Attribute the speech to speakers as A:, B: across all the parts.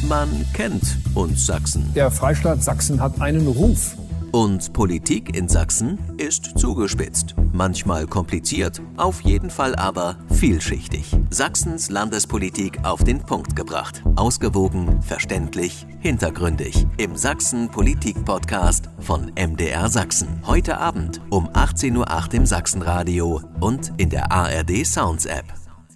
A: Man kennt uns Sachsen.
B: Der Freistaat Sachsen hat einen Ruf.
A: Und Politik in Sachsen ist zugespitzt. Manchmal kompliziert, auf jeden Fall aber vielschichtig. Sachsens Landespolitik auf den Punkt gebracht. Ausgewogen, verständlich, hintergründig. Im Sachsen-Politik-Podcast von MDR Sachsen. Heute Abend um 18:08 Uhr im Sachsenradio und in der ARD Sounds App.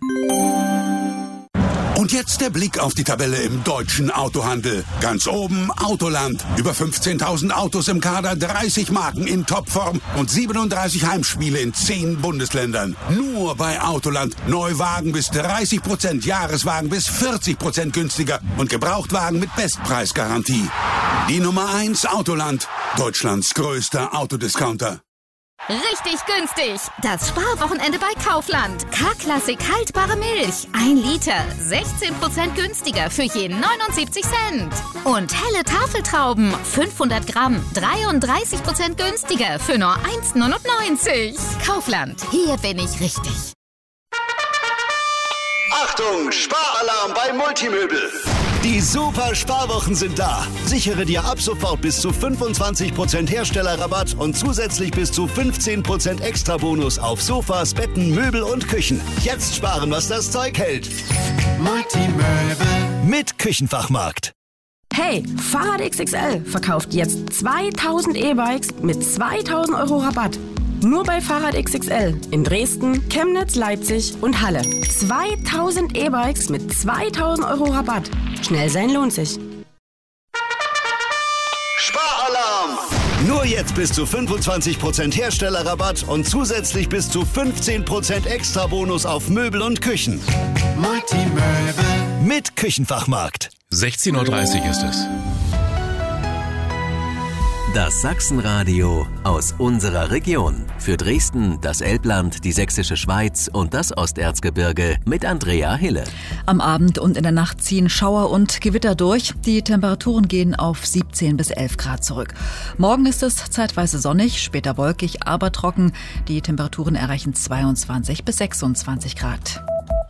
C: Und jetzt der Blick auf die Tabelle im deutschen Autohandel. Ganz oben Autoland. Über 15.000 Autos im Kader, 30 Marken in Topform und 37 Heimspiele in 10 Bundesländern. Nur bei Autoland. Neuwagen bis 30%, Jahreswagen bis 40% günstiger und Gebrauchtwagen mit Bestpreisgarantie. Die Nummer 1 Autoland. Deutschlands größter Autodiscounter.
D: Richtig günstig. Das Sparwochenende bei Kaufland. K-Klassik haltbare Milch. 1 Liter. 16% günstiger für je 79 Cent. Und helle Tafeltrauben. 500 Gramm. 33% günstiger für nur 1,99. Kaufland. Hier bin ich richtig.
E: Achtung, Sparalarm bei Multimöbel. Die super Sparwochen sind da. Sichere dir ab sofort bis zu 25% Herstellerrabatt und zusätzlich bis zu 15% Extrabonus auf Sofas, Betten, Möbel und Küchen. Jetzt sparen, was das Zeug hält. Multimöbel mit Küchenfachmarkt.
F: Hey, Fahrrad XXL verkauft jetzt 2000 E-Bikes mit 2000 Euro Rabatt. Nur bei Fahrrad XXL in Dresden, Chemnitz, Leipzig und Halle. 2000 E-Bikes mit 2000 Euro Rabatt. Schnell sein lohnt sich.
E: Sparalarm! Nur jetzt bis zu 25% Herstellerrabatt und zusätzlich bis zu 15% Extrabonus auf Möbel und Küchen. Multimöbel mit Küchenfachmarkt.
G: 16:30 Uhr ist es.
A: Das Sachsenradio aus unserer Region. Für Dresden, das Elbland, die Sächsische Schweiz und das Osterzgebirge mit Andrea Hille.
H: Am Abend und in der Nacht ziehen Schauer und Gewitter durch. Die Temperaturen gehen auf 17 bis 11 Grad zurück. Morgen ist es zeitweise sonnig, später wolkig, aber trocken. Die Temperaturen erreichen 22 bis 26 Grad.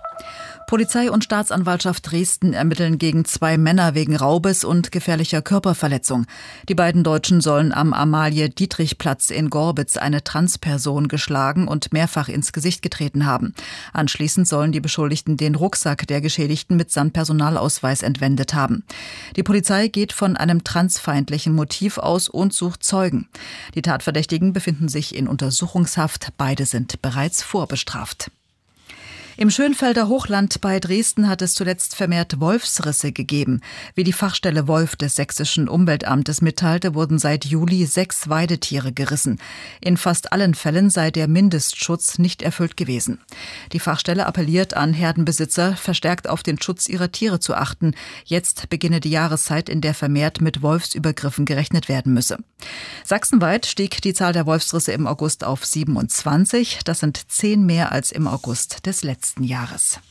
H: Polizei und Staatsanwaltschaft Dresden ermitteln gegen 2 Männer wegen Raubes und gefährlicher Körperverletzung. Die beiden Deutschen sollen am Amalie-Dietrich-Platz in Gorbitz eine Transperson geschlagen und mehrfach ins Gesicht getreten haben. Anschließend sollen die Beschuldigten den Rucksack der Geschädigten mitsamt Personalausweis entwendet haben. Die Polizei geht von einem transfeindlichen Motiv aus und sucht Zeugen. Die Tatverdächtigen befinden sich in Untersuchungshaft. Beide sind bereits vorbestraft. Im Schönfelder Hochland bei Dresden hat es zuletzt vermehrt Wolfsrisse gegeben. Wie die Fachstelle Wolf des Sächsischen Umweltamtes mitteilte, wurden seit Juli 6 Weidetiere gerissen. In fast allen Fällen sei der Mindestschutz nicht erfüllt gewesen. Die Fachstelle appelliert an Herdenbesitzer, verstärkt auf den Schutz ihrer Tiere zu achten. Jetzt beginne die Jahreszeit, in der vermehrt mit Wolfsübergriffen gerechnet werden müsse. Sachsenweit stieg die Zahl der Wolfsrisse im August auf 27. Das sind 10 mehr als im August des letzten Jahres.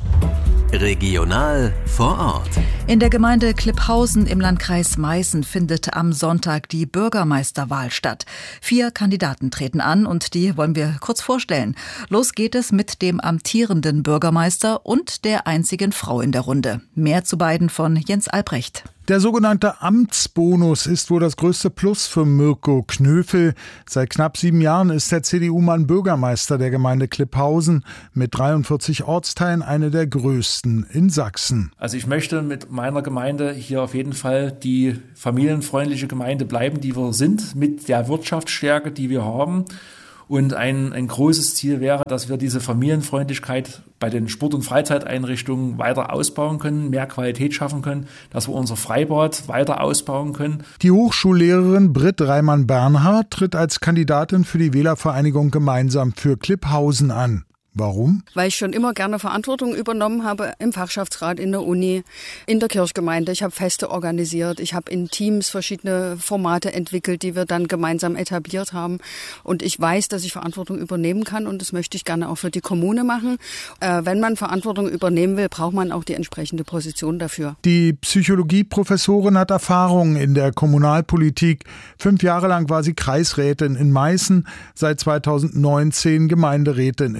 A: Regional vor Ort.
H: In der Gemeinde Klipphausen im Landkreis Meißen findet am Sonntag die Bürgermeisterwahl statt. 4 Kandidaten treten an und die wollen wir kurz vorstellen. Los geht es mit dem amtierenden Bürgermeister und der einzigen Frau in der Runde. Mehr zu beiden von Jens Albrecht.
I: Der sogenannte Amtsbonus ist wohl das größte Plus für Mirko Knöfel. Seit knapp 7 Jahren ist der CDU-Mann Bürgermeister der Gemeinde Klipphausen. Mit 43 Ortsteilen eine der größten in Sachsen.
J: Also ich möchte mit meiner Gemeinde hier auf jeden Fall die familienfreundliche Gemeinde bleiben, die wir sind, mit der Wirtschaftsstärke, die wir haben. Und ein großes Ziel wäre, dass wir diese Familienfreundlichkeit bei den Sport- und Freizeiteinrichtungen weiter ausbauen können, mehr Qualität schaffen können, dass wir unser Freibad weiter ausbauen können.
I: Die Hochschullehrerin Britt Reimann-Bernhard tritt als Kandidatin für die Wählervereinigung Gemeinsam für Klipphausen an. Warum?
K: Weil ich schon immer gerne Verantwortung übernommen habe im Fachschaftsrat, in der Uni, in der Kirchgemeinde. Ich habe Feste organisiert, ich habe in Teams verschiedene Formate entwickelt, die wir dann gemeinsam etabliert haben. Und ich weiß, dass ich Verantwortung übernehmen kann und das möchte ich gerne auch für die Kommune machen. Wenn man Verantwortung übernehmen will, braucht man auch die entsprechende Position dafür.
I: Die Psychologieprofessorin hat Erfahrung in der Kommunalpolitik. 5 Jahre lang war sie Kreisrätin in Meißen, seit 2019 Gemeinderätin in Klipphausen.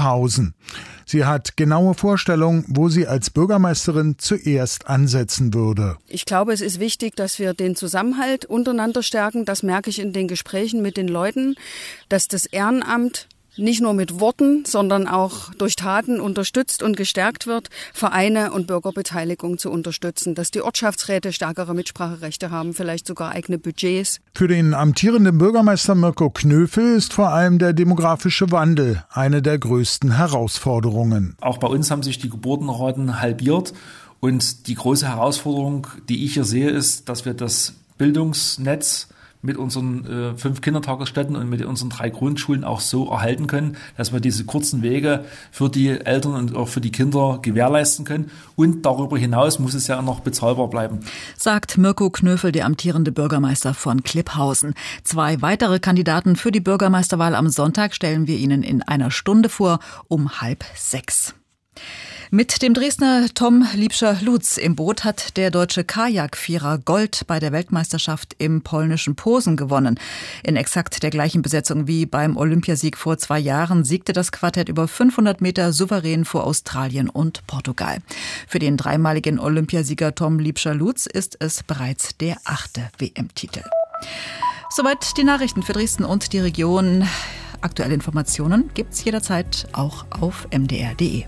I: Klipphausen. Sie hat genaue Vorstellungen, wo sie als Bürgermeisterin zuerst ansetzen würde.
K: Ich glaube, es ist wichtig, dass wir den Zusammenhalt untereinander stärken. Das merke ich in den Gesprächen mit den Leuten, dass das Ehrenamt nicht nur mit Worten, sondern auch durch Taten unterstützt und gestärkt wird, Vereine und Bürgerbeteiligung zu unterstützen, dass die Ortschaftsräte stärkere Mitspracherechte haben, vielleicht sogar eigene Budgets.
I: Für den amtierenden Bürgermeister Mirko Knöfel ist vor allem der demografische Wandel eine der größten Herausforderungen.
J: Auch bei uns haben sich die Geburtenraten halbiert und die große Herausforderung, die ich hier sehe, ist, dass wir das Bildungsnetz mit unseren 5 Kindertagesstätten und mit unseren 3 Grundschulen auch so erhalten können, dass wir diese kurzen Wege für die Eltern und auch für die Kinder gewährleisten können. Und darüber hinaus muss es ja noch bezahlbar bleiben.
H: Sagt Mirko Knöfel, der amtierende Bürgermeister von Klipphausen. 2 weitere Kandidaten für die Bürgermeisterwahl am Sonntag stellen wir Ihnen in einer Stunde vor, um 5:30. Mit dem Dresdner Tom Liebscher-Lutz im Boot hat der deutsche Kajakvierer Gold bei der Weltmeisterschaft im polnischen Posen gewonnen. In exakt der gleichen Besetzung wie beim Olympiasieg vor 2 Jahren siegte das Quartett über 500 Meter souverän vor Australien und Portugal. Für den dreimaligen Olympiasieger Tom Liebscher-Lutz ist es bereits der 8. WM-Titel. Soweit die Nachrichten für Dresden und die Region. Aktuelle Informationen gibt's jederzeit auch auf mdr.de.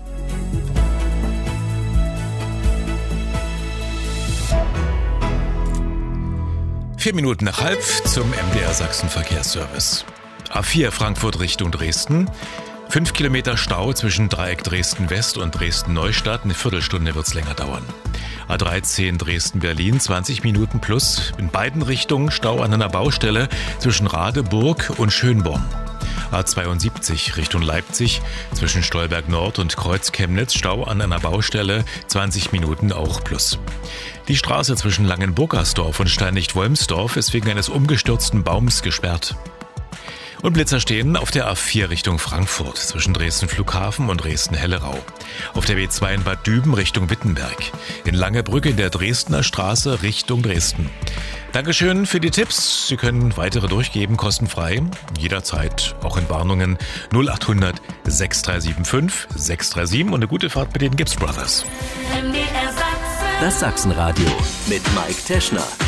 G: Vier Minuten nach 5 zum MDR Sachsen Verkehrsservice. A4 Frankfurt Richtung Dresden. 5 Kilometer Stau zwischen Dreieck Dresden-West und Dresden-Neustadt. Eine Viertelstunde wird's länger dauern. A13 Dresden-Berlin, 20 Minuten plus. In beiden Richtungen Stau an einer Baustelle zwischen Radeburg und Schönborn. A72 Richtung Leipzig, zwischen Stolberg Nord und Kreuz Chemnitz, Stau an einer Baustelle, 20 Minuten auch plus. Die Straße zwischen Langenburgersdorf und Steinlicht-Wolmsdorf ist wegen eines umgestürzten Baums gesperrt. Und Blitzer stehen auf der A4 Richtung Frankfurt, zwischen Dresden Flughafen und Dresden-Hellerau. Auf der B2 in Bad Düben Richtung Wittenberg. In Langebrücke in der Dresdner Straße Richtung Dresden. Dankeschön für die Tipps. Sie können weitere durchgeben, kostenfrei. Jederzeit, auch in Warnungen 0800 6375 637 und eine gute Fahrt mit den Gibbs Brothers.
A: Das Sachsenradio mit Mike Teschner.